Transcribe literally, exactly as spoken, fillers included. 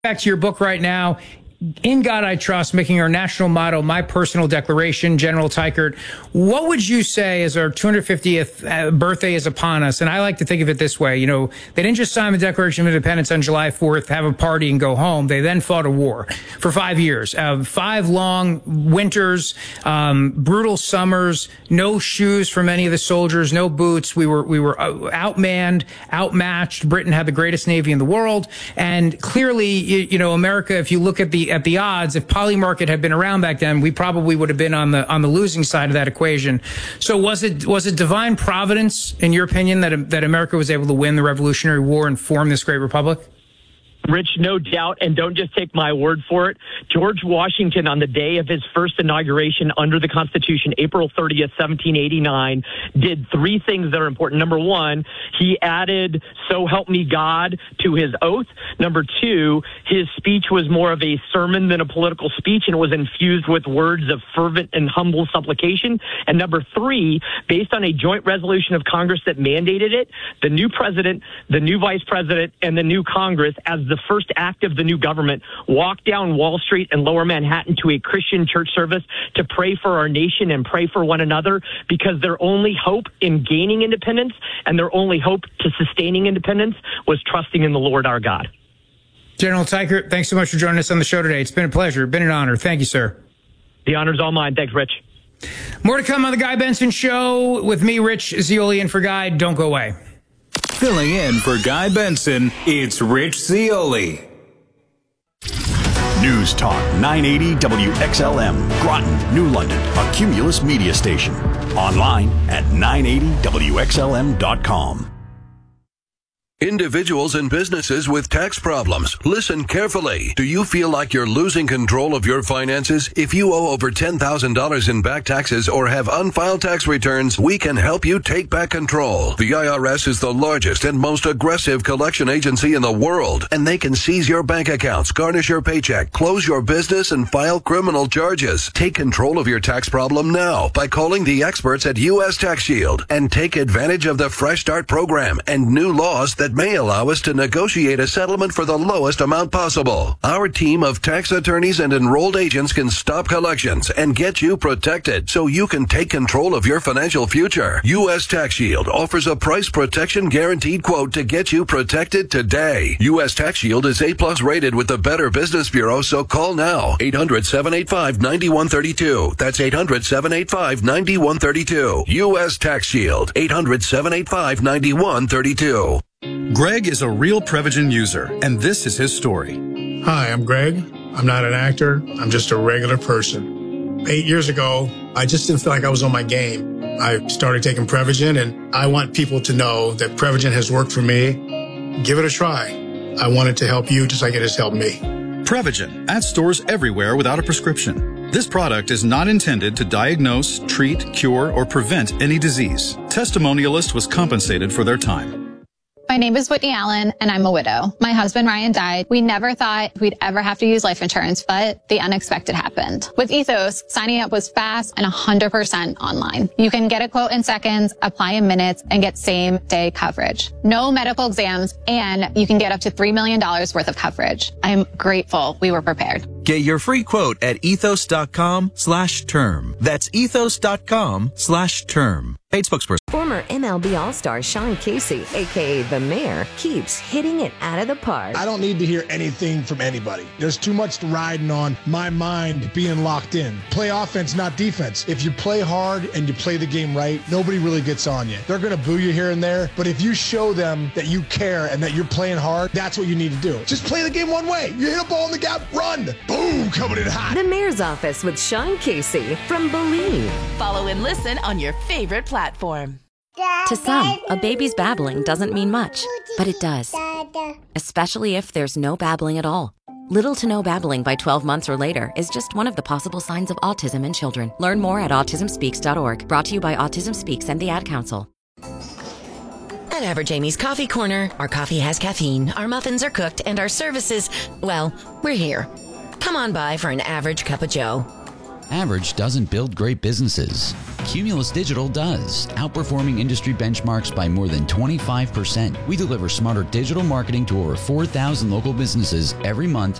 Back to your book right now. In God I Trust, making our national motto, my personal declaration. General Teichert, what would you say as our two hundred fiftieth birthday is upon us? And I like to think of it this way. You know, they didn't just sign the Declaration of Independence on July fourth, have a party and go home. They then fought a war for five years, uh, five long winters, um, brutal summers, no shoes for many of the soldiers, no boots. We were, we were outmanned, outmatched. Britain had the greatest navy in the world. And clearly, you, you know, America, if you look at the at the odds, if Polymarket had been around back then, we probably would have been on the on the losing side of that equation. So was it was it divine providence, in your opinion, that that America was able to win the Revolutionary War and form this great republic? Rich, no doubt, and don't just take my word for it. George Washington, on the day of his first inauguration under the Constitution, April thirtieth, seventeen eighty-nine, did three things that are important. Number one, he added, "So help me God," to his oath. Number two, his speech was more of a sermon than a political speech, and it was infused with words of fervent and humble supplication. And number three, based on a joint resolution of Congress that mandated it, the new president, the new vice president, and the new Congress, as the first act of the new government, walked down Wall Street and Lower Manhattan to a Christian church service to pray for our nation and pray for one another, because their only hope in gaining independence and their only hope to sustaining independence was trusting in the Lord our God. General Teichert, thanks so much for joining us on the show today. It's been a pleasure. Been an honor. Thank you, sir. The honor's all mine. Thanks, Rich. More to come on the Guy Benson Show with me, Rich Zeoli, and for Guy. Don't go away. Filling in for Guy Benson, it's Rich Zeoli. News Talk nine eighty W X L M, Groton, New London, a Cumulus media station. Online at nine eighty W X L M dot com. Individuals and businesses with tax problems, listen carefully. Do you feel like you're losing control of your finances? If you owe over ten thousand dollars in back taxes or have unfiled tax returns, we can help you take back control. The I R S is the largest and most aggressive collection agency in the world, and they can seize your bank accounts, garnish your paycheck, close your business, and file criminal charges. Take control of your tax problem now by calling the experts at U S Tax Shield and take advantage of the Fresh Start program and new laws that may allow us to negotiate a settlement for the lowest amount possible. Our team of tax attorneys and enrolled agents can stop collections and get you protected so you can take control of your financial future. U S Tax Shield offers a price protection guaranteed quote to get you protected today. U S Tax Shield is A plus rated with the Better Business Bureau, so call now. eight hundred, seven eight five, nine one three two. That's eight hundred, seven eight five, nine one three two. U S Tax Shield. eight hundred, seven eight five, nine one three two. Greg is a real Prevagen user, and this is his story. Hi, I'm Greg. I'm not an actor. I'm just a regular person. Eight years ago, I just didn't feel like I was on my game. I started taking Prevagen, and I want people to know that Prevagen has worked for me. Give it a try. I want it to help you just like it has helped me. Prevagen, at stores everywhere without a prescription. This product is not intended to diagnose, treat, cure, or prevent any disease. Testimonialist was compensated for their time. My name is Whitney Allen, and I'm a widow. My husband, Ryan, died. We never thought we'd ever have to use life insurance, but the unexpected happened. With Ethos, signing up was fast and one hundred percent online. You can get a quote in seconds, apply in minutes, and get same-day coverage. No medical exams, and you can get up to three million dollars worth of coverage. I'm grateful we were prepared. Get your free quote at ethos.com slash term. That's ethos.com slash term. Paid spokesperson. Former M L B All-Star Sean Casey, a k a. The Mayor, keeps hitting it out of the park. I don't need to hear anything from anybody. There's too much riding on my mind being locked in. Play offense, not defense. If you play hard and you play the game right, nobody really gets on you. They're going to boo you here and there, but if you show them that you care and that you're playing hard, that's what you need to do. Just play the game one way. You hit a ball in the gap, run. Boom, coming in hot. The Mayor's Office with Sean Casey from Believe. Follow and listen on your favorite platform. To some, a baby's babbling doesn't mean much, but it does. Especially if there's no babbling at all. Little to no babbling by twelve months or later is just one of the possible signs of autism in children. Learn more at autism speaks dot org. Brought to you by Autism Speaks and the Ad Council. At Average Amy's Coffee Corner, our coffee has caffeine, our muffins are cooked, and our services, well, we're here. Come on by for an average cup of joe. Average doesn't build great businesses. Cumulus Digital does, outperforming industry benchmarks by more than twenty-five percent. We deliver smarter digital marketing to over four thousand local businesses every month